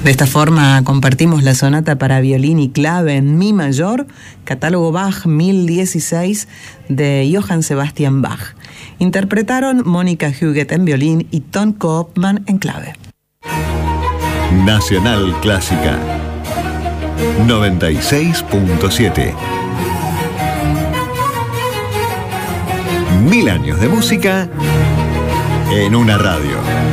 De esta forma compartimos la sonata para violín y clave en mi mayor, catálogo Bach 1016 de Johann Sebastian Bach. Interpretaron Mónica Huguet en violín y Ton Koopman en clave. Nacional Clásica 96.7. 1000 años de música en una radio.